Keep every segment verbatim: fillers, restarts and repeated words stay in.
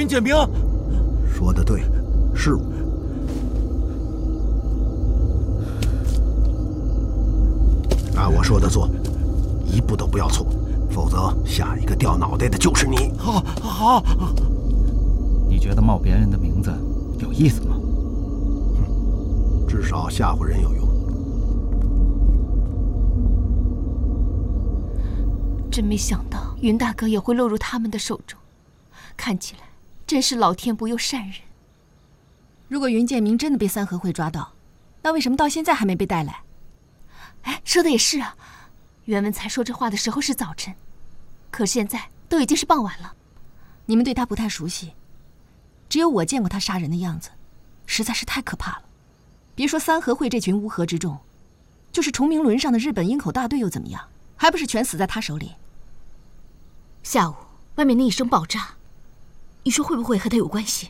云建明。 说的对，是我。按我说的做，一步都不要错，否则下一个掉脑袋的就是你。 好，好。 你觉得冒别人的名字有意思吗？ 嗯，至少吓唬人有用。 真没想到云大哥也会落入他们的手中，看起来真是老天不佑善人。 如果云建明真的被三合会抓到，那为什么到现在还没被带来？ 哎，说的也是啊。袁文才说这话的时候是早晨，可现在都已经是傍晚了。 你们对他不太熟悉，只有我见过他杀人的样子，实在是太可怕了。别说三合会这群乌合之众，就是崇明轮上的日本鹰口大队又怎么样？还不是全死在他手里？ 下午外面那一声爆炸，你说会不会和他有关系？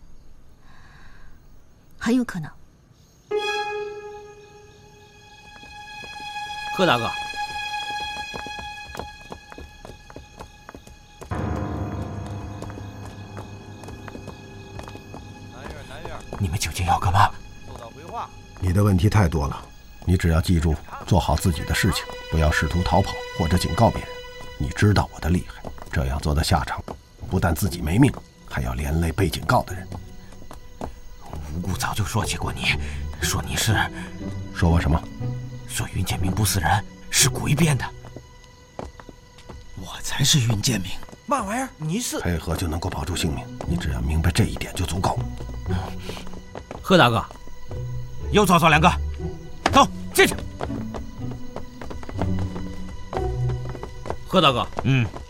很有可能。 贺大哥， 你们究竟要干嘛？ 你的问题太多了，你只要记住做好自己的事情，不要试图逃跑或者警告别人。你知道我的厉害，这样做的下场不但自己没命，还要连累被警告的人。 无辜早就说起过你，说你是…… 说我什么？ 说云建明不是人，是鬼变的。 我才是云建明。嘛玩意儿？你是配合就能够保住性命，你只要明白这一点就足够。 贺大哥， 又找找两个，走进去。 贺大哥， 嗯。